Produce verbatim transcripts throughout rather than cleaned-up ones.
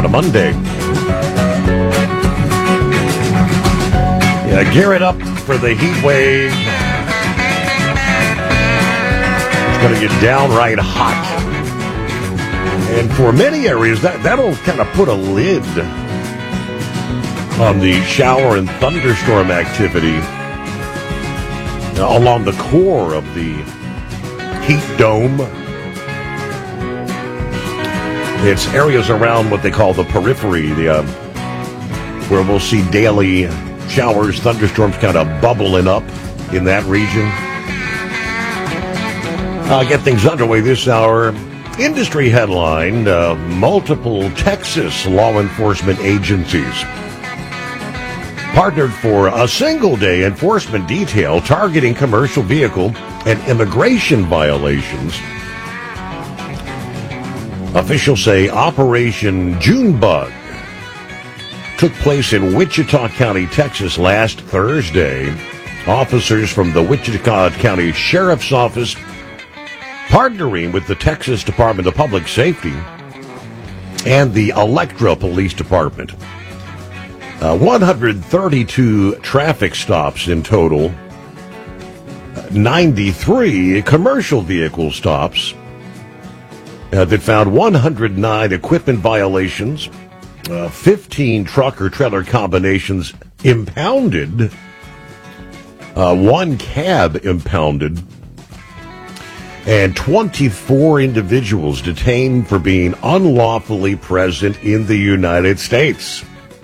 a Monday. Yeah, gear it up for the heat wave. It's going to get downright hot. And for many areas, that, that'll kind of put a lid on the shower and thunderstorm activity along the core of the heat dome. It's areas around what they call the periphery, the, uh, where we'll see daily showers, thunderstorms kind of bubbling up in that region. I'll uh, get things underway this hour. Industry headline, uh, multiple Texas law enforcement agencies partnered for a single-day enforcement detail targeting commercial vehicle and immigration violations. Officials say Operation Junebug took place in Wichita County, Texas last Thursday. Officers from the Wichita County Sheriff's Office, partnering with the Texas Department of Public Safety and the Electra Police Department. Uh, one hundred thirty-two traffic stops in total, ninety-three commercial vehicle stops uh, that found one hundred nine equipment violations, uh, fifteen truck or trailer combinations impounded, uh, one cab impounded, and twenty-four individuals detained for being unlawfully present in the United States.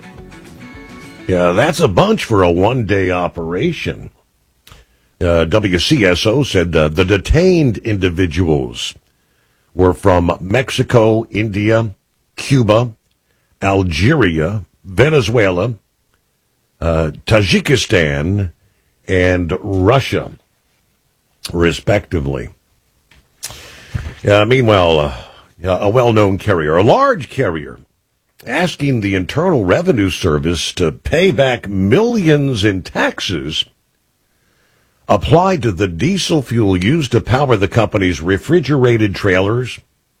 Yeah, that's a bunch for a one-day operation. Uh, W C S O said uh, the detained individuals were from Mexico, India, Cuba, Algeria, Venezuela, uh, Tajikistan, and Russia, respectively. Uh, meanwhile, uh, a well-known carrier, a large carrier, asking the Internal Revenue Service to pay back millions in taxes applied to the diesel fuel used to power the company's refrigerated trailers.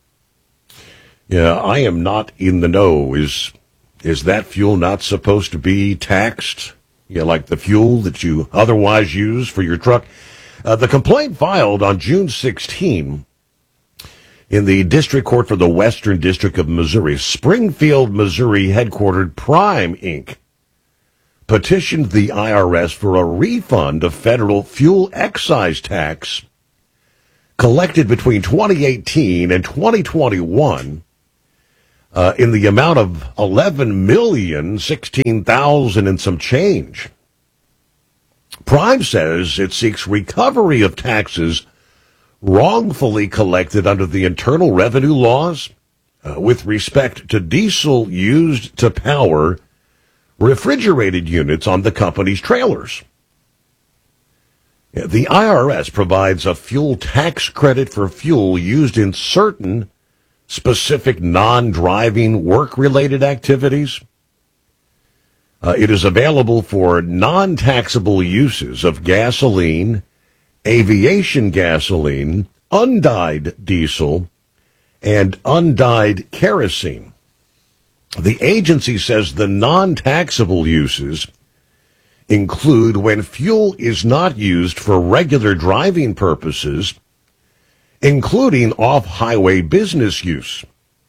Yeah, I am not in the know. Is is that fuel not supposed to be taxed? Yeah, like the fuel that you otherwise use for your truck. Uh, the complaint filed on June sixteenth in the District Court for the Western District of Missouri. Springfield, Missouri headquartered Prime, Incorporated petitioned the I R S for a refund of federal fuel excise tax collected between twenty eighteen and twenty twenty-one uh, in the amount of eleven million sixteen thousand and some change. Prime says it seeks recovery of taxes wrongfully collected under the Internal Revenue laws uh, with respect to diesel used to power refrigerated units on the company's trailers. Yeah, the I R S provides a fuel tax credit for fuel used in certain specific non-driving work-related activities. Uh, it is available for non-taxable uses of gasoline, aviation gasoline, undyed diesel, and undyed kerosene. The agency says the non-taxable uses include when fuel is not used for regular driving purposes, including off-highway business use.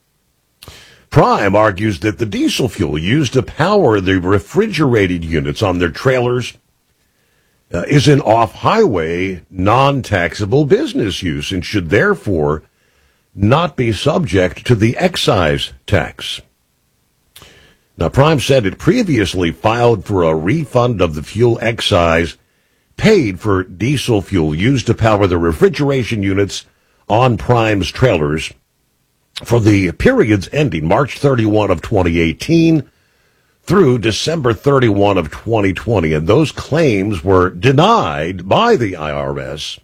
Prime argues that the diesel fuel used to power the refrigerated units on their trailers Uh, is an off-highway, non-taxable business use and should therefore not be subject to the excise tax. Now, Prime said it previously filed for a refund of the fuel excise paid for diesel fuel used to power the refrigeration units on Prime's trailers for the periods ending March thirty-first of twenty eighteen through December thirty-first of twenty twenty, and those claims were denied by the I R S.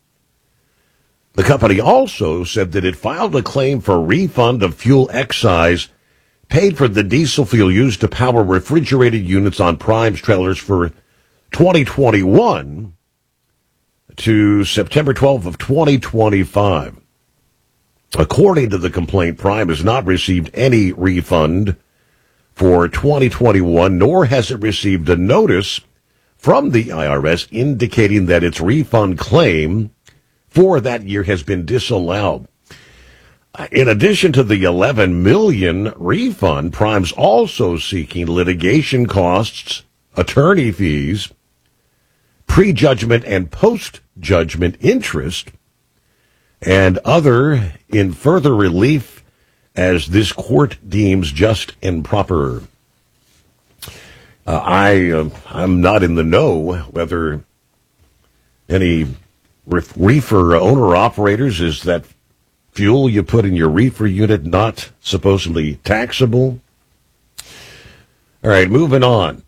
The company also said that it filed a claim for refund of fuel excise paid for the diesel fuel used to power refrigerated units on Prime's trailers for twenty twenty-one to September twelfth of twenty twenty-five. According to the complaint, Prime has not received any refund for twenty twenty-one, nor has it received a notice from the I R S indicating that its refund claim for that year has been disallowed. In addition to the eleven million dollars refund, Prime's also seeking litigation costs, attorney fees, prejudgment and post-judgment interest, and other in further relief as this court deems just and proper. Uh, I, uh, I'm not in the know whether any reefer owner-operators, is that fuel you put in your reefer unit not supposedly taxable? All right, moving on.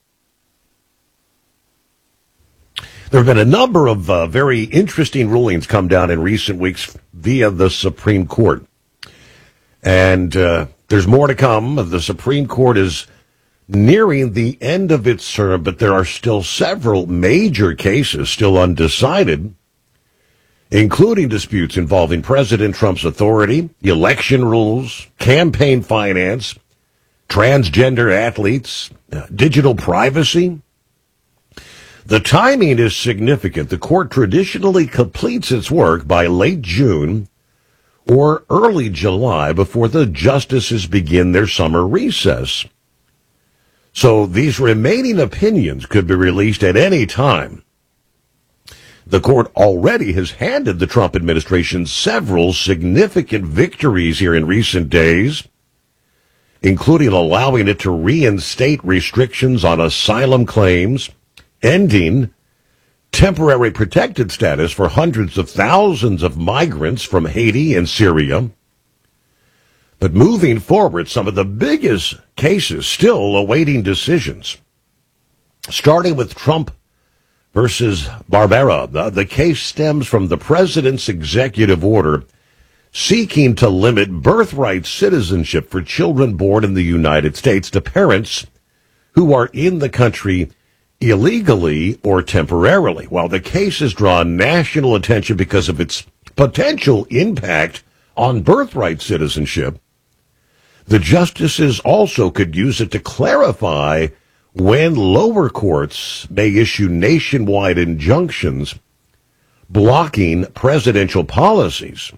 There have been a number of uh, very interesting rulings come down in recent weeks via the Supreme Court. And uh, there's more to come. The Supreme Court is nearing the end of its term, but there are still several major cases still undecided, including disputes involving President Trump's authority, election rules, campaign finance, transgender athletes, uh, digital privacy. The timing is significant. The court traditionally completes its work by late June or early July before the justices begin their summer recess. So these remaining opinions could be released at any time. The court already has handed the Trump administration several significant victories here in recent days, including allowing it to reinstate restrictions on asylum claims, ending temporary protected status for hundreds of thousands of migrants from Haiti and Syria. But moving forward, some of the biggest cases still awaiting decisions. Starting with Trump versus Barbera, the, the case stems from the president's executive order seeking to limit birthright citizenship for children born in the United States to parents who are in the country illegally or temporarily. While the case has drawn national attention because of its potential impact on birthright citizenship, the justices also could use it to clarify when lower courts may issue nationwide injunctions blocking presidential policies.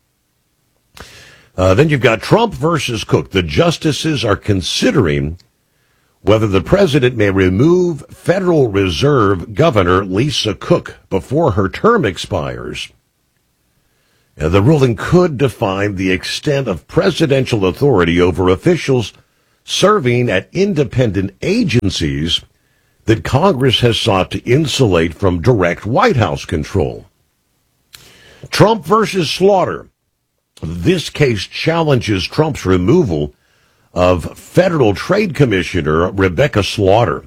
Uh, then you've got Trump versus Cook. The justices are considering whether the president may remove Federal Reserve Governor Lisa Cook before her term expires. Uh, the ruling could define the extent of presidential authority over officials serving at independent agencies that Congress has sought to insulate from direct White House control. Trump versus Slaughter. This case challenges Trump's removal of Federal Trade Commissioner Rebecca Slaughter.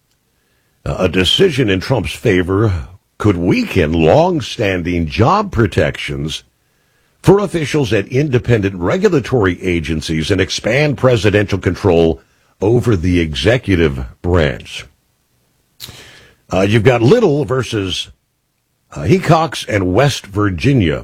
A decision in Trump's favor could weaken long-standing job protections for officials at independent regulatory agencies and expand presidential control over the executive branch. Uh, you've got Little versus uh, Hecox and West Virginia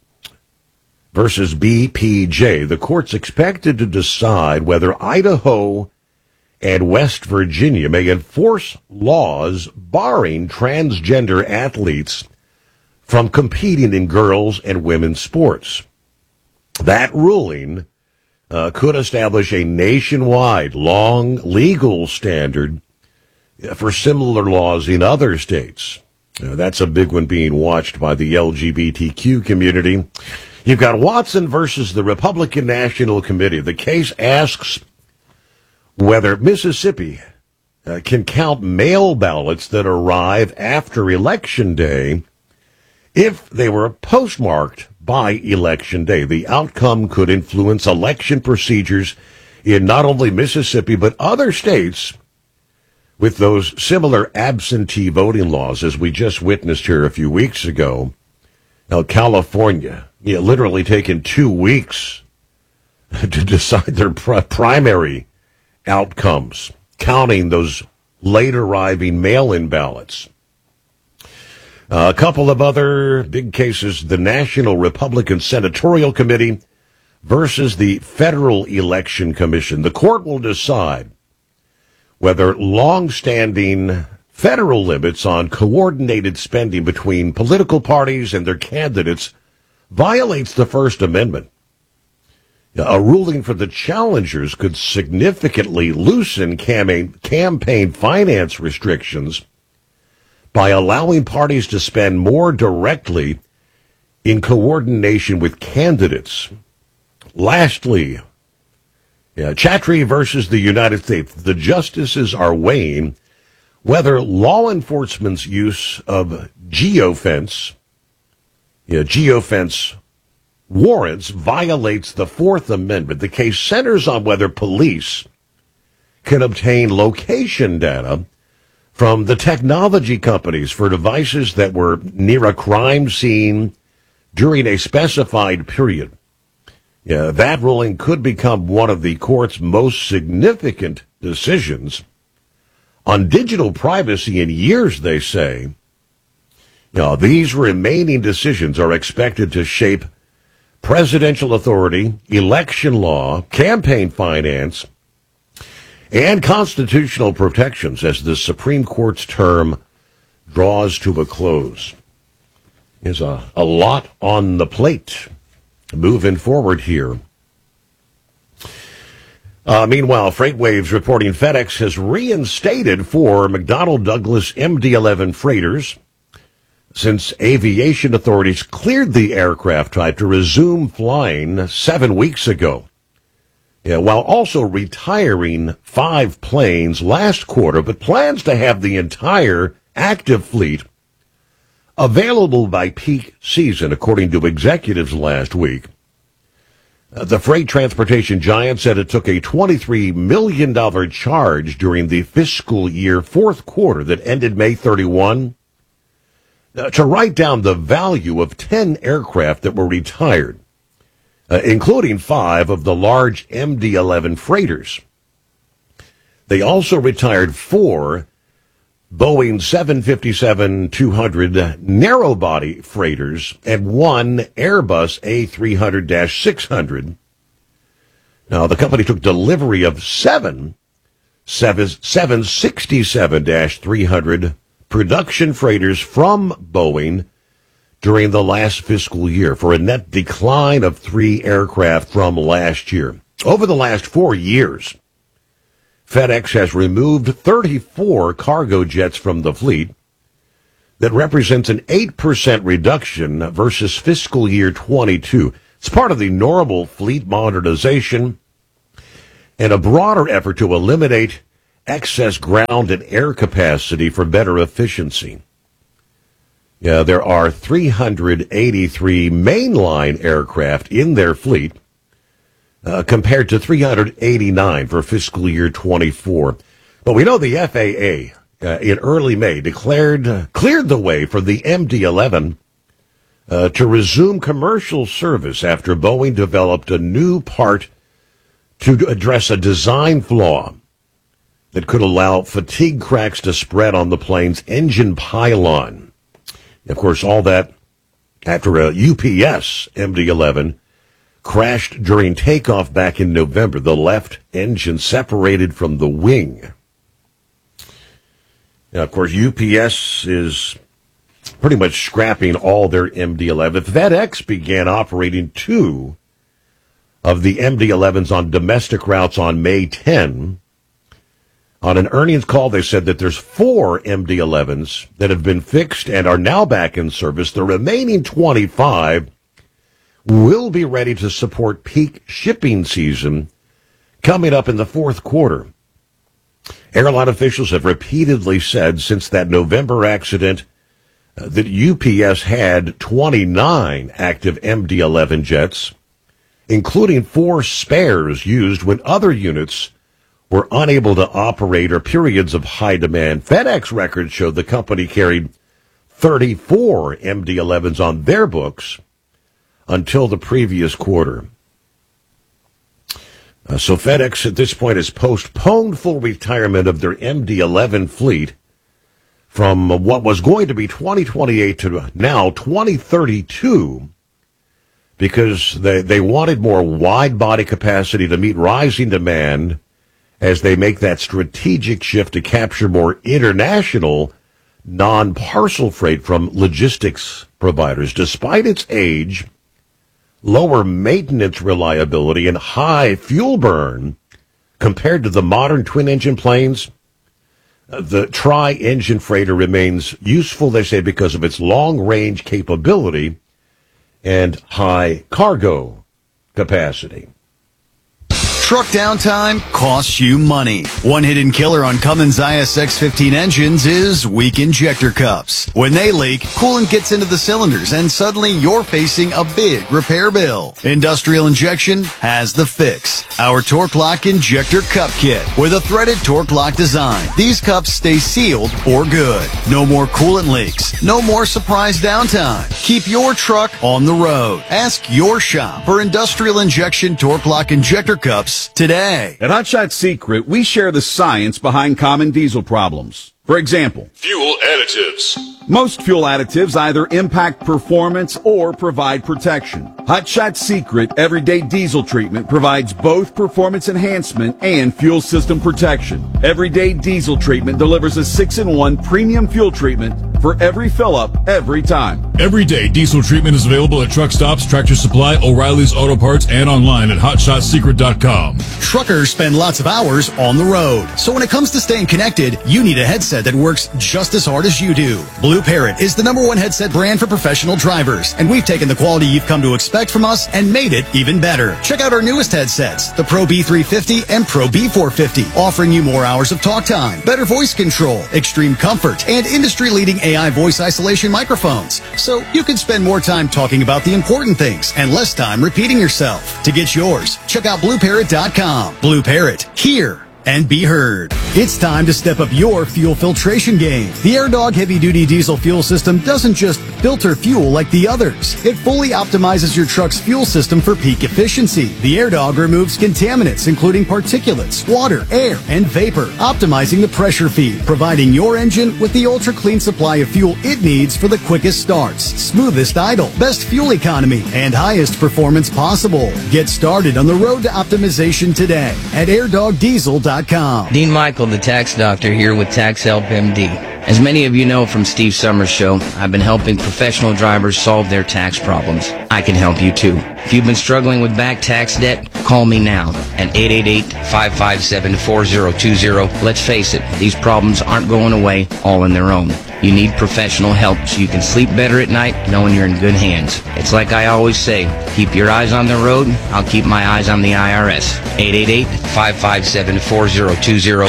versus B P J. The court's expected to decide whether Idaho and West Virginia may enforce laws barring transgender athletes from competing in girls' and women's sports. That ruling uh, could establish a nationwide, long legal standard for similar laws in other states. Uh, that's a big one being watched by the L G B T Q community. You've got Watson versus the Republican National Committee. The case asks whether Mississippi uh, can count mail ballots that arrive after Election Day if they were postmarked by Election Day. The outcome could influence election procedures in not only Mississippi but other states with those similar absentee voting laws as we just witnessed here a few weeks ago. Now, California, yeah, literally taken two weeks to decide their pr- primary outcomes, counting those late arriving mail-in ballots. Uh, a couple of other big cases. The National Republican Senatorial Committee versus the Federal Election Commission. The court will decide whether long-standing federal limits on coordinated spending between political parties and their candidates violates the First Amendment. A ruling for the challengers could significantly loosen campaign, campaign finance restrictions by allowing parties to spend more directly in coordination with candidates. Lastly, yeah, Chattree versus the United States. The justices are weighing whether law enforcement's use of geofence, yeah, geofence warrants violates the Fourth Amendment. The case centers on whether police can obtain location data from the technology companies for devices that were near a crime scene during a specified period. Yeah, that ruling could become one of the court's most significant decisions on digital privacy in years, they say. Now, these remaining decisions are expected to shape presidential authority, election law, campaign finance, and constitutional protections as the Supreme Court's term draws to a close. There's a, a lot on the plate moving forward here. Uh, meanwhile, FreightWaves reporting FedEx has reinstated four McDonnell Douglas M D eleven freighters since aviation authorities cleared the aircraft type to resume flying seven weeks ago. Yeah, while also retiring five planes last quarter, but plans to have the entire active fleet available by peak season, according to executives last week. Uh, the freight transportation giant said it took a twenty-three million dollars charge during the fiscal year fourth quarter that ended May thirty-first uh, to write down the value of ten aircraft that were retired, uh, including five of the large M D eleven freighters. They also retired four Boeing seven fifty-seven two hundred narrow-body freighters and one Airbus A three hundred six hundred. Now, the company took delivery of seven seven sixty-seven three hundred production freighters from Boeing during the last fiscal year for a net decline of three aircraft from last year. Over the last four years, FedEx has removed thirty-four cargo jets from the fleet. That represents an eight percent reduction versus fiscal year twenty-two. It's part of the normal fleet modernization and a broader effort to eliminate excess ground and air capacity for better efficiency. Yeah, there are three hundred eighty-three mainline aircraft in their fleet, Uh, compared to three hundred eighty-nine for fiscal year twenty-four. But we know the F A A uh, in early May declared, uh, cleared the way for the M D eleven uh, to resume commercial service after Boeing developed a new part to address a design flaw that could allow fatigue cracks to spread on the plane's engine pylon. Of course, all that after a U P S M D eleven crashed during takeoff back in November. The left engine separated from the wing. Now, of course, U P S is pretty much scrapping all their M D eleven. FedEx began operating two of the M D elevens on domestic routes on May tenth. On an earnings call, they said that there's four M D elevens that have been fixed and are now back in service. The remaining twenty-five will be ready to support peak shipping season coming up in the fourth quarter. Airline officials have repeatedly said since that November accident uh, that U P S had twenty-nine active M D eleven jets, including four spares used when other units were unable to operate or periods of high demand. FedEx records showed the company carried thirty-four M D elevens on their books until the previous quarter. Uh, so FedEx at this point has postponed full retirement of their M D eleven fleet from what was going to be twenty twenty-eight to now twenty thirty-two because they, they wanted more wide-body capacity to meet rising demand as they make that strategic shift to capture more international non-parcel freight from logistics providers. Despite its age, lower maintenance reliability, and high fuel burn compared to the modern twin-engine planes, the tri-engine freighter remains useful, they say, because of its long-range capability and high cargo capacity. Truck downtime costs you money. One hidden killer on Cummins I S X fifteen engines is weak injector cups. When they leak, coolant gets into the cylinders and suddenly you're facing a big repair bill. Industrial Injection has the fix. Our Torque Lock Injector Cup Kit with a threaded Torque Lock design. These cups stay sealed for good. No more coolant leaks. No more surprise downtime. Keep your truck on the road. Ask your shop for Industrial Injection Torque Lock Injector Cups today. At Hot Shot Secret, we share the science behind common diesel problems. For example, fuel additives. Most fuel additives either impact performance or provide protection. Hot Shot Secret Everyday Diesel Treatment provides both performance enhancement and fuel system protection. Everyday Diesel Treatment delivers a six in one premium fuel treatment for every fill-up, every time. Everyday Diesel Treatment is available at truck stops, Tractor Supply, O'Reilly's Auto Parts, and online at hot shot secret dot com. Truckers spend lots of hours on the road. So when it comes to staying connected, you need a headset that works just as hard as you do. Blue Parrot is the number one headset brand for professional drivers, and we've taken the quality you've come to expect from us and made it even better. Check out our newest headsets, the Pro B three fifty and Pro B four fifty, offering you more hours of talk time, better voice control, extreme comfort, and industry-leading A I voice isolation microphones. So you can spend more time talking about the important things and less time repeating yourself. To get yours, check out blue parrot dot com. Blue Parrot, hear and be heard. It's time to step up your fuel filtration game. The AirDog heavy-duty diesel fuel system doesn't just filter fuel like the others. It fully optimizes your truck's fuel system for peak efficiency. The AirDog removes contaminants, including particulates, water, air, and vapor, optimizing the pressure feed, providing your engine with the ultra-clean supply of fuel it needs for the quickest starts, smoothest idle, best fuel economy, and highest performance possible. Get started on the road to optimization today at air dog diesel dot com. Dean Michael, the tax doctor, here with Tax Help M D. As many of you know from Steve Summers' show, I've been helping professional drivers solve their tax problems. I can help you too. If you've been struggling with back tax debt, call me now at eight eight eight, five five seven, four zero two zero. Let's face it, these problems aren't going away all on their own. You need professional help so you can sleep better at night knowing you're in good hands. It's like I always say, keep your eyes on the road, I'll keep my eyes on the I R S. eight eight eight, five five seven, four zero two zero.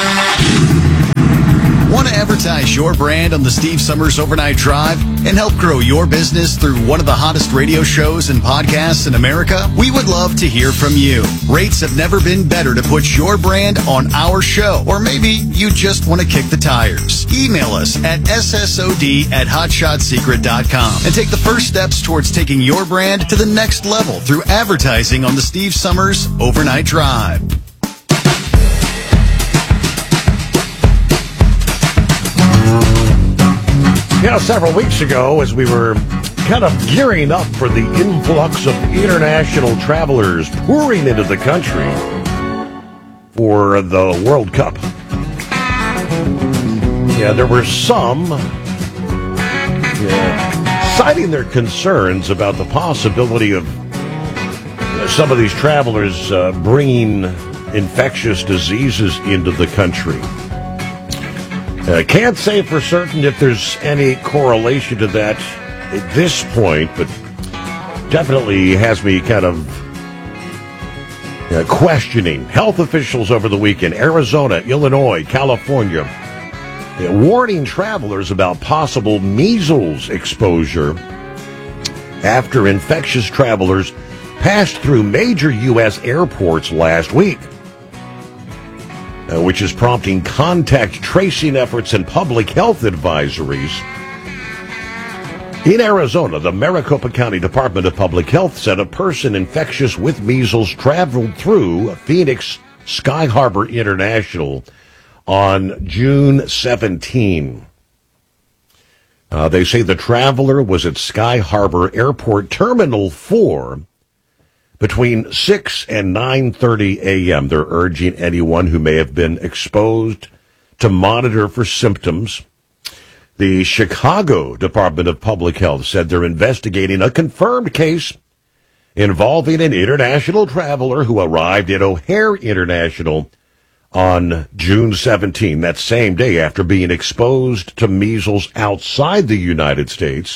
Want to advertise your brand on the Steve Summers Overnight Drive and help grow your business through one of the hottest radio shows and podcasts in America? We would love to hear from you. Rates have never been better to put your brand on our show. Or maybe you just want to kick the tires. Email us at S S O D at hot shot secret dot com and take the first steps towards taking your brand to the next level through advertising on the Steve Summers Overnight Drive. You know, several weeks ago, as we were kind of gearing up for the influx of international travelers pouring into the country for the World Cup, yeah, there were some yeah, citing their concerns about the possibility of uh, some of these travelers uh, bringing infectious diseases into the country. I uh, can't say for certain if there's any correlation to that at this point, but definitely has me kind of uh, questioning. Health officials over the weekend, Arizona, Illinois, California, uh, warning travelers about possible measles exposure after infectious travelers passed through major U S airports last week. Uh, which is prompting contact tracing efforts and public health advisories. In Arizona, the Maricopa County Department of Public Health said a person infectious with measles traveled through Phoenix Sky Harbor International on June seventeenth. Uh, they say the traveler was at Sky Harbor Airport Terminal four between six and nine thirty a.m. They're urging anyone who may have been exposed to monitor for symptoms. The Chicago Department of Public Health said they're investigating a confirmed case involving an international traveler who arrived at O'Hare International on June seventeenth, that same day after being exposed to measles outside the United States.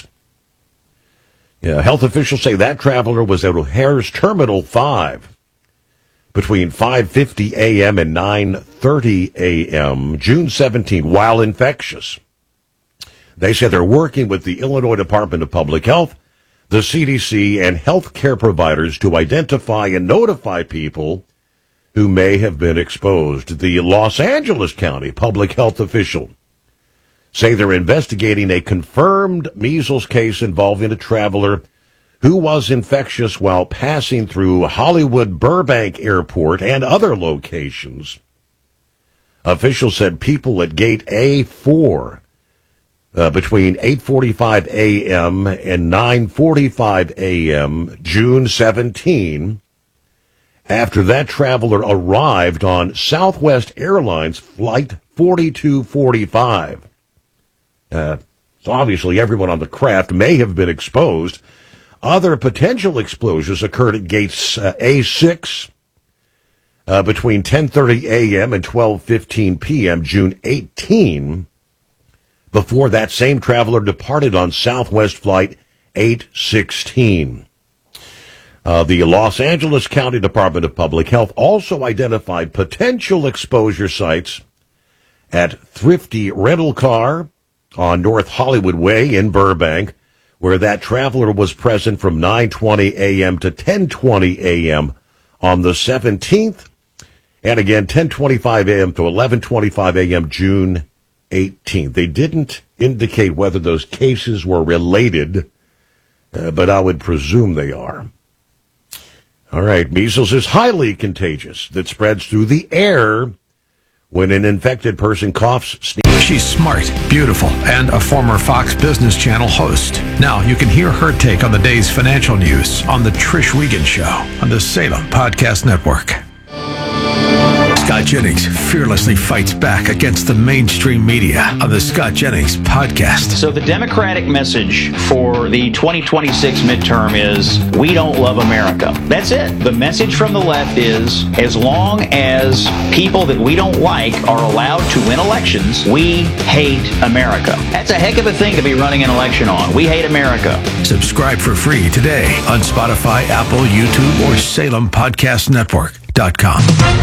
Yeah, health officials say that traveler was at O'Hare's Terminal five between five fifty a.m. and nine thirty a.m. June seventeenth while infectious. They say they're working with the Illinois Department of Public Health, the C D C, and health care providers to identify and notify people who may have been exposed. The Los Angeles County public health official say they're investigating a confirmed measles case involving a traveler who was infectious while passing through Hollywood Burbank Airport and other locations. Officials said people at Gate A four uh, between eight forty-five a.m. and nine forty-five a.m. June seventeenth, after that traveler arrived on Southwest Airlines Flight forty-two forty-five. Uh, so obviously everyone on the craft may have been exposed. Other potential exposures occurred at gates uh, A six uh, between ten thirty a.m. and twelve fifteen p.m. June eighteenth, before that same traveler departed on Southwest Flight eight sixteen. Uh, the Los Angeles County Department of Public Health also identified potential exposure sites at Thrifty Rental Car on North Hollywood Way in Burbank, where that traveler was present from nine twenty a.m. to ten twenty a.m. on the seventeenth, and again ten twenty-five a.m. to eleven twenty-five a.m. June eighteenth. They didn't indicate whether those cases were related, uh, but I would presume they are. All right, measles is highly contagious that spreads through the air when an infected person coughs, sneezes. She's smart, beautiful, and a former Fox Business Channel host. Now you can hear her take on the day's financial news on The Trish Regan Show on the Salem Podcast Network. Scott Jennings fearlessly fights back against the mainstream media on the Scott Jennings Podcast. So the Democratic message for the twenty twenty-six midterm is, we don't love America. That's it. The message from the left is, as long as people that we don't like are allowed to win elections, we hate America. That's a heck of a thing to be running an election on. We hate America. Subscribe for free today on Spotify, Apple, YouTube, or Salem Podcast Network dot com.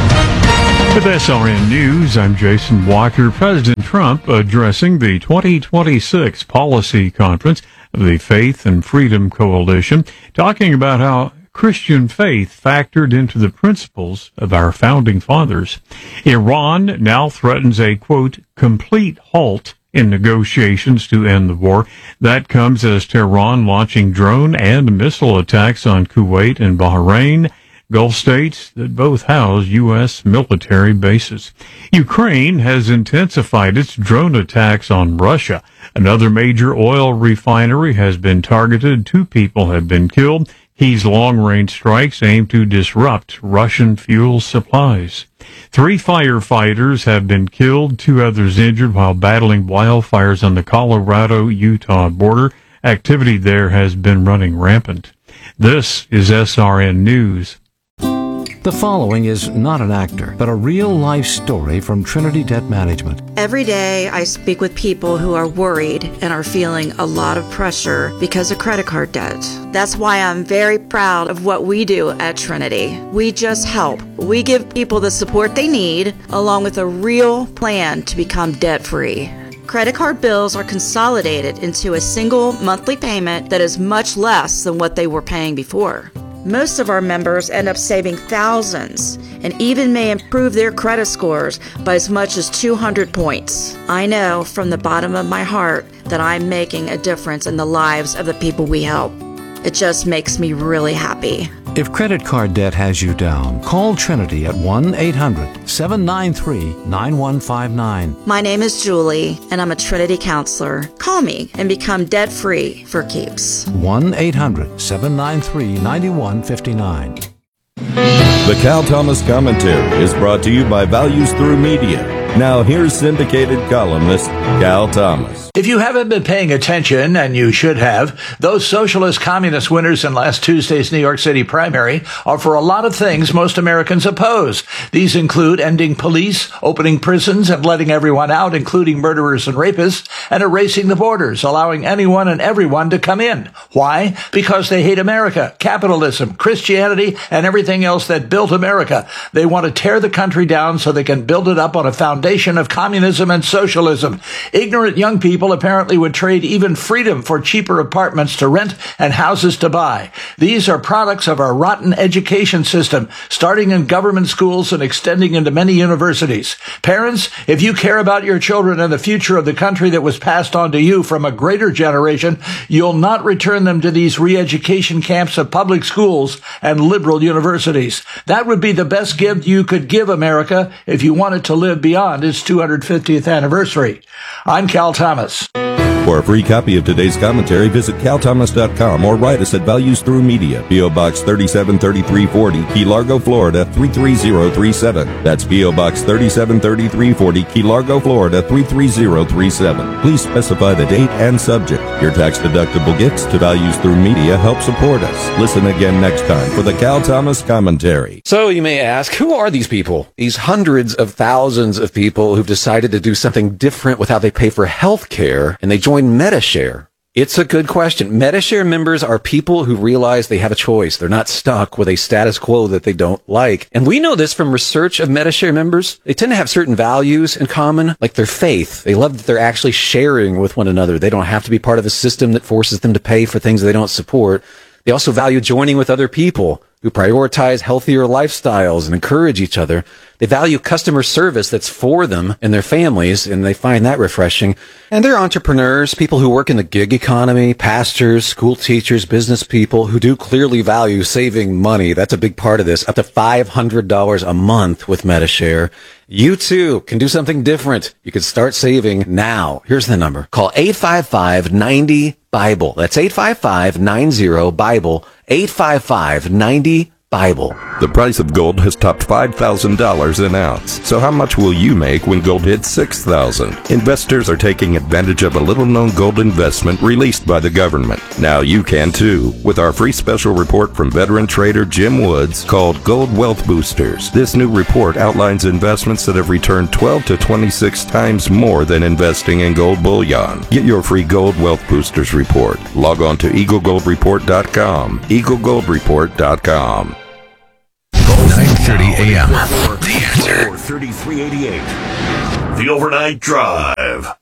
With S R N News, I'm Jason Walker. President Trump addressing the twenty twenty-six policy conference of the Faith and Freedom Coalition, talking about how Christian faith factored into the principles of our founding fathers. Iran now threatens a, quote, complete halt in negotiations to end the war. That comes as Tehran launching drone and missile attacks on Kuwait and Bahrain, Gulf states that both house U S military bases. Ukraine has intensified its drone attacks on Russia. Another major oil refinery has been targeted. Two people have been killed. Kyiev's long-range strikes aim to disrupt Russian fuel supplies. Three firefighters have been killed, two others injured while battling wildfires on the Colorado-Utah border. Activity there has been running rampant. This is S R N News. The following is not an actor, but a real-life story from Trinity Debt Management. Every day I speak with people who are worried and are feeling a lot of pressure because of credit card debt. That's why I'm very proud of what we do at Trinity. We just help. We give people the support they need, along with a real plan to become debt-free. Credit card bills are consolidated into a single monthly payment that is much less than what they were paying before. Most of our members end up saving thousands and even may improve their credit scores by as much as two hundred points. I know from the bottom of my heart that I'm making a difference in the lives of the people we help. It just makes me really happy. If credit card debt has you down, call Trinity at one eight hundred seven nine three nine one five nine. My name is Julie, and I'm a Trinity counselor. Call me and become debt-free for keeps. one eight hundred seven nine three nine one five nine. The Cal Thomas Commentary is brought to you by Values Through Media. Now here's syndicated columnist Cal Thomas. If you haven't been paying attention, and you should have, those socialist communist winners in last Tuesday's New York City primary are for a lot of things most Americans oppose. These include ending police, opening prisons and letting everyone out, including murderers and rapists, and erasing the borders, allowing anyone and everyone to come in. Why? Because they hate America, capitalism, Christianity, and everything else that built America. They want to tear the country down so they can build it up on a foundation of communism and socialism. Ignorant young people apparently would trade even freedom for cheaper apartments to rent and houses to buy. These are products of our rotten education system, starting in government schools and extending into many universities. Parents, if you care about your children and the future of the country that was passed on to you from a greater generation, you'll not return them to these re-education camps of public schools and liberal universities. That would be the best gift you could give America if you wanted to live beyond its two hundred fiftieth anniversary. I'm Cal Thomas. For a free copy of today's commentary, visit cal thomas dot com or write us at Values Through Media, P O. Box thirty-seven thirty-three forty, Key Largo, Florida three three zero three seven. That's P O. Box thirty-seven thirty-three forty, Key Largo, Florida three three zero three seven. Please specify the date and subject. Your tax-deductible gifts to Values Through Media help support us. Listen again next time for the Cal Thomas Commentary. So you may ask, who are these people? These hundreds of thousands of people who've decided to do something different with how they pay for health care, and they join Medi-Share. It's a good question. Medi-Share members are people who realize they have a choice. They're not stuck with a status quo that they don't like. And we know this from research of Medi-Share members. They tend to have certain values in common, like their faith. They love that they're actually sharing with one another. They don't have to be part of a system that forces them to pay for things they don't support. They also value joining with other people who prioritize healthier lifestyles and encourage each other. They value customer service that's for them and their families, and they find that refreshing. And they're entrepreneurs, people who work in the gig economy, pastors, school teachers, business people who do clearly value saving money. That's a big part of this. Up to five hundred dollars a month with Medi-Share. You too can do something different. You can start saving now. Here's the number. Call eight five five nine zero Bible. That's eight five five nine zero Bible. eight five five nine zero Bible. The price of gold has topped five thousand dollars an ounce. So how much will you make when gold hits six thousand dollars? Investors are taking advantage of a little-known gold investment released by the government. Now you can too, with our free special report from veteran trader Jim Woods called Gold Wealth Boosters. This new report outlines investments that have returned twelve to twenty-six times more than investing in gold bullion. Get your free Gold Wealth Boosters report. Log on to eagle gold report dot com. eagle gold report dot com. nine thirty a.m. The Answer. thirty-three eighty-eight. The Overnight Drive.